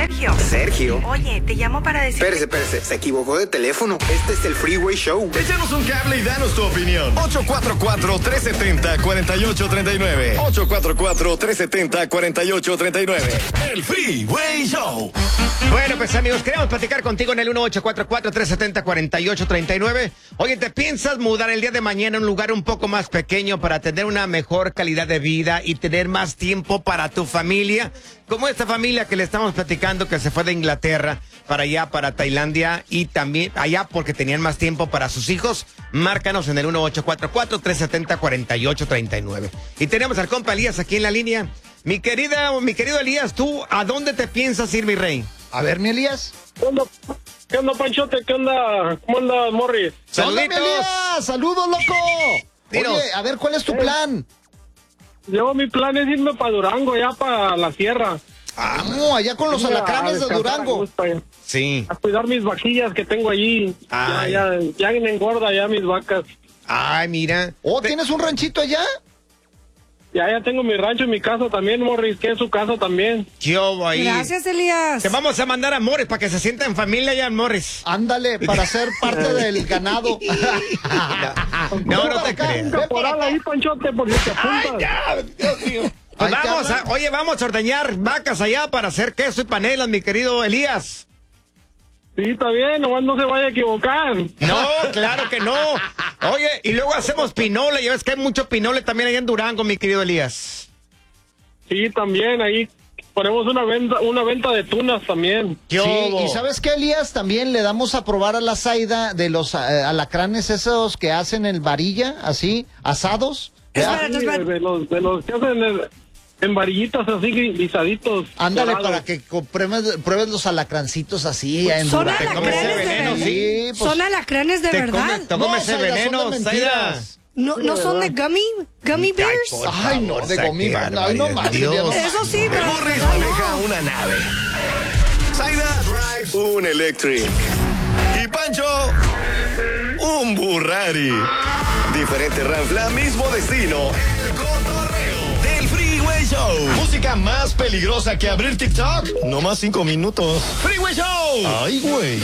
Sergio. Sergio. Oye, te llamo para decir... Espérese, se equivocó de teléfono. Este es el Freeway Show. Échanos un cable y danos tu opinión. 844-370-4839. 844-370-4839. El Freeway Show. Bueno, pues amigos, queremos platicar contigo en el 1844-370-4839. Oye, ¿te piensas mudar el día de mañana a un lugar un poco más pequeño para tener una mejor calidad de vida y tener más tiempo para tu familia? Como esta familia que le estamos platicando que se fue de Inglaterra para allá, para Tailandia, y también allá porque tenían más tiempo para sus hijos. Márcanos en el 1844-370-4839. Y tenemos al compa Elías aquí en la línea. Mi querido Elías, ¿tú a dónde te piensas ir, mi rey? A ver, mi Elías. ¿Qué onda, Panchote? ¿Qué onda? ¿Cómo anda, Morris? ¡Saluditos! ¡Hola, mi Elías! ¡Saludos, loco! Dinos. Oye, a ver, ¿cuál es tu plan? Mi plan es irme para Durango, ya para la sierra. No, allá con los Sí, alacranes a de descansar a Durango. gusto, Sí. a cuidar mis vaquillas que tengo allí. Ay. Ya me engorda ya mis vacas. Ay, mira. ¿Oh, tienes un ranchito allá? Ya tengo mi rancho y mi casa también, Morris, que es su casa también. Yo ahí. Gracias, Elías. Te vamos a mandar a Morris para que se sienta en familia allá en Morris. Ándale, para ser parte del ganado. No te creas. Un caporal ahí, Panchote, por si te Ay, apuntas. ya, Dios mío. Pues Ahí te vamos hablan. vamos a ordeñar vacas allá para hacer queso y panelas, mi querido Elías. Sí, está bien, nomás no se vaya a equivocar. No, claro que no. Oye, y luego hacemos pinole. Ya ves que hay mucho pinole también allá en Durango, mi querido Elías. Sí, también ahí ponemos una venta de tunas también. ¿Qué Sí, hubo? y ¿sabes qué, Elías? También le damos a probar a la Zaida de los alacranes esos que hacen en varilla, así, asados. Espera, Sí, espera. de los que hacen en varillitas así guisaditos. Ándale, dorados. para que pruebes los alacrancitos así en Son Durango. comes ese alacranes de veneno, verdad. sí, pues, Son alacranes de verdad. Te comes ese Zaida, veneno, son de Zaida. mentiras. No son de gummy bears. por Ay, no, favor, de Zaida, gomita. qué Ay, no barbaridad. más. Dios. Eso sí, pero... Morris maneja una nave. Zaida drives un electric. Y Pancho, un Burrari. Diferente ranfla, mismo destino. El cotorreo del Freeway Show. Música más peligrosa que abrir TikTok. No más 5 minutos. Freeway Show. Ay, güey.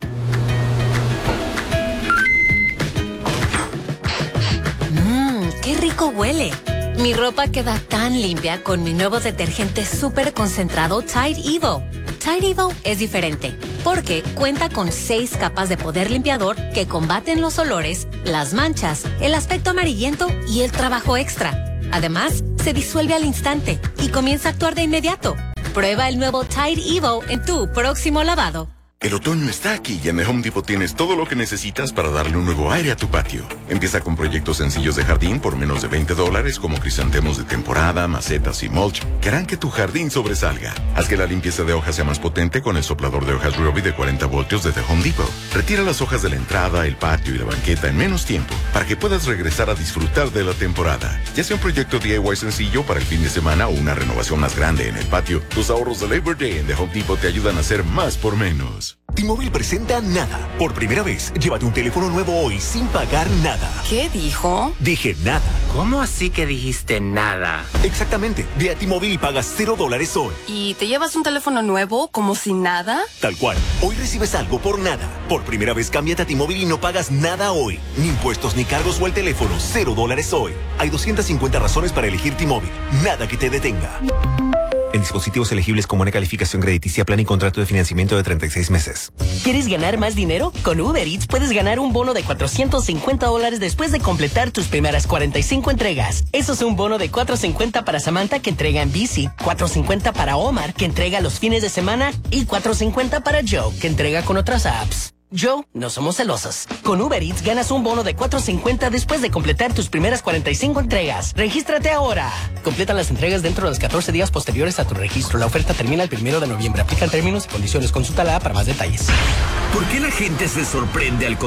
¡Qué rico huele! Mi ropa queda tan limpia con mi nuevo detergente súper concentrado Tide Evo. Tide Evo es diferente porque cuenta con 6 capas de poder limpiador que combaten los olores, las manchas, el aspecto amarillento y el trabajo extra. Además, se disuelve al instante y comienza a actuar de inmediato. Prueba el nuevo Tide Evo en tu próximo lavado. El otoño está aquí y en The Home Depot tienes todo lo que necesitas para darle un nuevo aire a tu patio. Empieza con proyectos sencillos de jardín por menos de $20 como crisantemos de temporada, macetas y mulch que harán que tu jardín sobresalga. Haz que la limpieza de hojas sea más potente con el soplador de hojas Ryobi de 40 voltios de The Home Depot. Retira las hojas de la entrada, el patio y la banqueta en menos tiempo para que puedas regresar a disfrutar de la temporada. Ya sea un proyecto DIY sencillo para el fin de semana o una renovación más grande en el patio, tus ahorros de Labor Day en The Home Depot te ayudan a hacer más por menos. T-Mobile presenta Nada. Por primera vez, llévate un teléfono nuevo hoy sin pagar nada. ¿Qué dijo? Dije nada. ¿Cómo así que dijiste nada? Exactamente. Ve a T-Mobile y pagas $0 hoy. ¿Y te llevas un teléfono nuevo como si nada? Tal cual. Hoy recibes algo por nada. Por primera vez, cámbiate a T-Mobile y no pagas nada hoy. Ni impuestos ni cargos o el teléfono. $0 hoy. Hay 250 razones para elegir T-Mobile. Nada que te detenga. En dispositivos elegibles con buena calificación crediticia, plan y contrato de financiamiento de 36 meses. ¿Quieres ganar más dinero? Con Uber Eats puedes ganar un bono de $450 después de completar tus primeras 45 entregas. Eso es un bono de $450 para Samantha, que entrega en bici, $450 para Omar, que entrega los fines de semana, y $450 para Joe, que entrega con otras apps. Joe, no somos celosos. Con Uber Eats ganas un bono de $450 después de completar tus primeras 45 entregas. ¡Regístrate ahora! Completa las entregas dentro de los 14 días posteriores a tu registro. La oferta termina el 1 de noviembre. Aplican términos y condiciones. Consulta la app para más detalles. ¿Por qué la gente se sorprende al